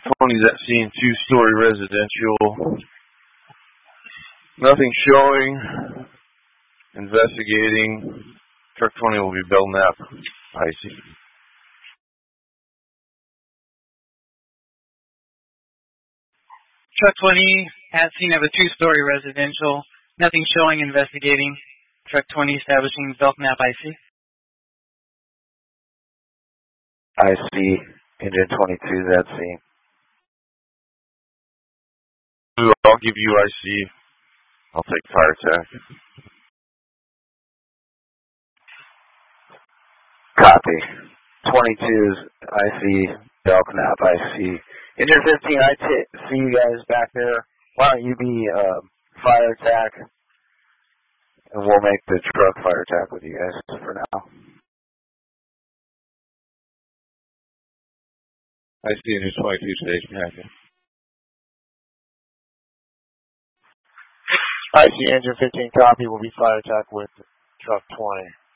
20's at scene, 2-story residential. Nothing showing. Investigating. Truck 20 will be Belknap, IC. Truck 20 at scene of a 2-story residential. Nothing showing. Investigating. Truck 20 establishing Belknap, IC. IC. Engine 22's at scene. I'll give you IC. I'll take fire attack. Copy. 22's IC. Belknap, IC. Engine 15, I see you guys back there. Why don't you be fire attack? And we'll make the truck fire attack with you guys for now. I see Engine 22 today's packet. I see Engine 15 copy will be fire attack with truck 20.